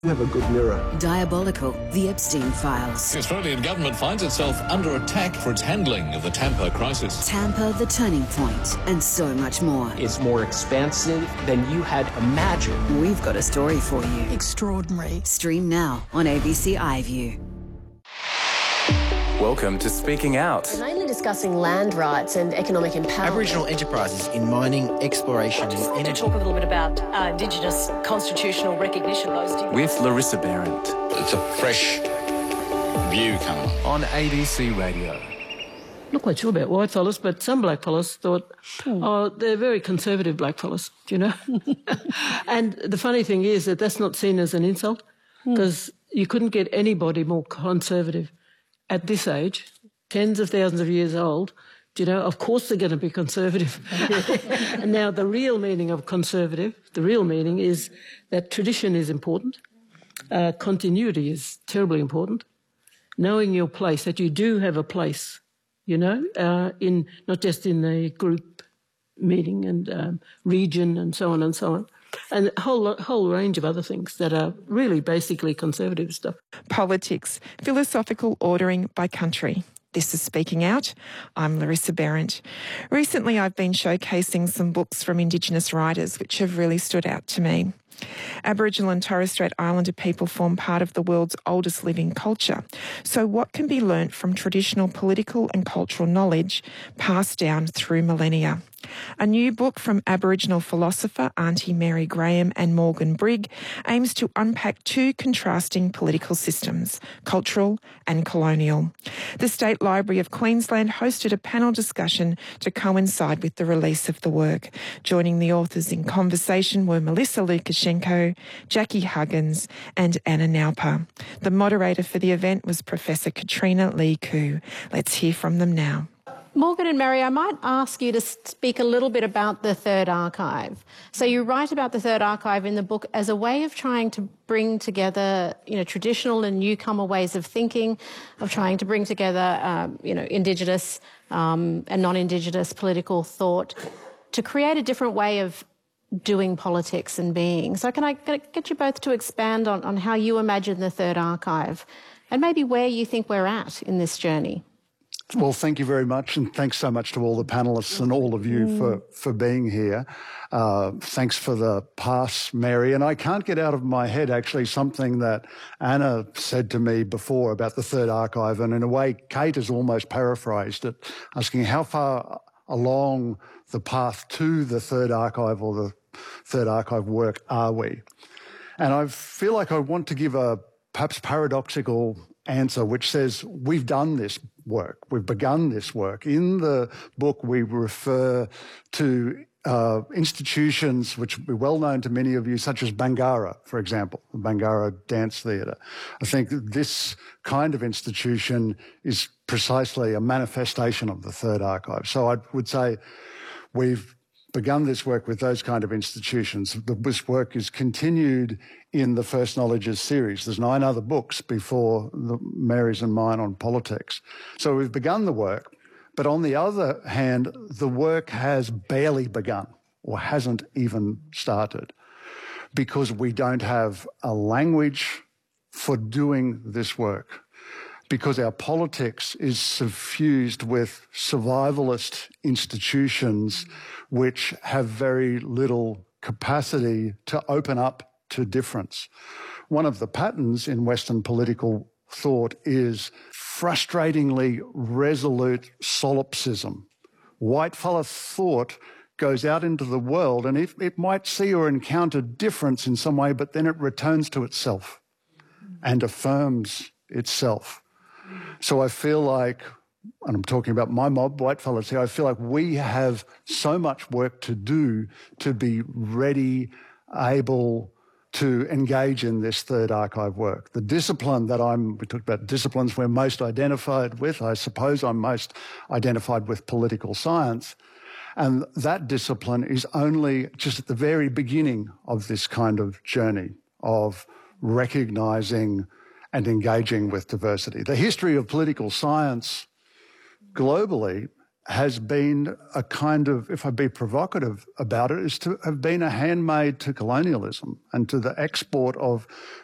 You have a good mirror. Diabolical, the Epstein Files. The Australian government finds itself under attack for its handling of the Tampa crisis. Tampa, the turning point, and so much more. It's more expansive than you had imagined. We've got a story for you. Extraordinary. Stream now on ABC iView. Welcome to Speaking Out. We're mainly discussing land rights and economic empowerment. Aboriginal enterprises in mining, exploration and energy. To talk a little bit about Indigenous constitutional recognition. With Larissa Behrendt. It's a fresh view coming on ABC Radio. Not quite sure about white fellas, but some black fellas thought, oh, they're very conservative black fellas, you know. And the funny thing is that that's not seen as an insult, because you couldn't get anybody more conservative at this age, tens of thousands of years old. You know, of course they're going to be conservative. And now the real meaning of conservative, the real meaning is that tradition is important, continuity is terribly important, knowing your place, that you do have a place, you know, in not just in the group meeting and region and so on, and a whole range of other things that are really basically conservative stuff. Politics, philosophical ordering by country. This is Speaking Out. I'm Larissa Behrendt. Recently I've been showcasing some books from Indigenous writers which have really stood out to me. Aboriginal and Torres Strait Islander people form part of the world's oldest living culture. So what can be learnt from traditional political and cultural knowledge passed down through millennia? A new book from Aboriginal philosopher Aunty Mary Graham and Morgan Brigg aims to unpack two contrasting political systems, cultural and colonial. The State Library of Queensland hosted a panel discussion to coincide with the release of the work. Joining the authors in conversation were Melissa Lukashenko, Jackie Huggins and Anna Naupa. The moderator for the event was Professor Katrina Lee Koo. Let's hear from them now. Morgan and Mary, I might ask you to speak a little bit about the Third Archive. So you write about the Third Archive in the book as a way of trying to bring together, you know, traditional and newcomer ways of thinking, of trying to bring together, Indigenous and non-Indigenous political thought to create a different way of doing politics and being. So can I get you both to expand on how you imagine the Third Archive and maybe where you think we're at in this journey? Well, thank you very much, and thanks so much to all the panellists and all of you for being here. Thanks for the pass, Mary. And I can't get out of my head, actually, something that Anna said to me before about the Third Archive, and in a way, Kate has almost paraphrased it, asking how far along the path to the Third Archive or the Third Archive work are we? And I feel like I want to give a perhaps paradoxical answer, which says we've done this work, we've begun this work. In the book, we refer to institutions which will be well known to many of you, such as Bangarra, for example, the Bangarra Dance Theatre. I think this kind of institution is precisely a manifestation of the Third Archive. So I would say we've begun this work with those kind of institutions. This work is continued in the First Knowledges series. There's 9 other books before Mary's and mine on politics. So we've begun the work, but on the other hand, the work has barely begun or hasn't even started because we don't have a language for doing this work, because our politics is suffused with survivalist institutions which have very little capacity to open up to difference. One of the patterns in Western political thought is frustratingly resolute solipsism. Whitefella thought goes out into the world and it might see or encounter difference in some way, but then it returns to itself and affirms itself. So I feel like, and I'm talking about my mob, whitefellas here, I feel like we have so much work to do to be ready, able to engage in this Third Archive work. The discipline that we talked about disciplines we're most identified with. I suppose I'm most identified with political science. And that discipline is only just at the very beginning of this kind of journey of recognising and engaging with diversity. The history of political science globally has been a kind of, if I be provocative about it, is to have been a handmaid to colonialism and to the export of